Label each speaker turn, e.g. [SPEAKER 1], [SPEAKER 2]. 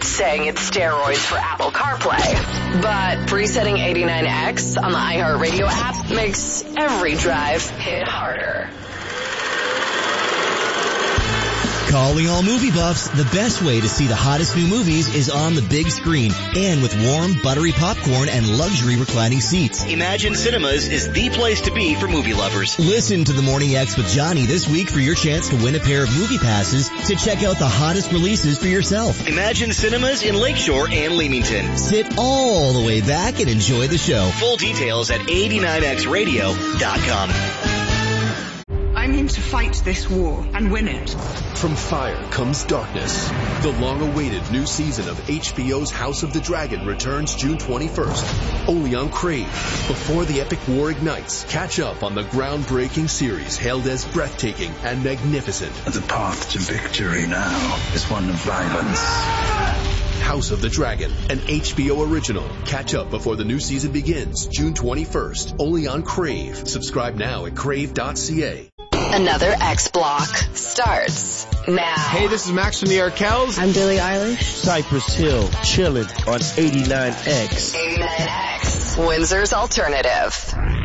[SPEAKER 1] not saying it's steroids for Apple CarPlay, but presetting 89X on the iHeartRadio app makes every drive hit harder.
[SPEAKER 2] Calling all movie buffs, the best way to see the hottest new movies is on the big screen and with warm, buttery popcorn and luxury reclining seats.
[SPEAKER 3] Imagine Cinemas is the place to be for movie lovers.
[SPEAKER 2] Listen to the Morning X with Johnny this week for your chance to win a pair of movie passes to check out the hottest releases for yourself.
[SPEAKER 3] Imagine Cinemas in Lakeshore and Leamington.
[SPEAKER 2] Sit all the way back and enjoy the show.
[SPEAKER 3] Full details at 89xradio.com.
[SPEAKER 4] I'm in to fight this war and win it.
[SPEAKER 5] From fire comes darkness. The long-awaited new season of HBO's House of the Dragon returns June 21st, only on Crave. Before the epic war ignites, catch up on the groundbreaking series hailed as breathtaking and magnificent.
[SPEAKER 6] The path to victory now is one of violence.
[SPEAKER 5] House of the Dragon, an HBO original. Catch up before the new season begins, June 21st, only on Crave. Subscribe now at crave.ca.
[SPEAKER 1] Another X Block starts now.
[SPEAKER 7] Hey, this is Max from the Arkells.
[SPEAKER 8] I'm Billie Eilish.
[SPEAKER 9] Cypress Hill, chilling on 89X.
[SPEAKER 1] 89X, Windsor's Alternative.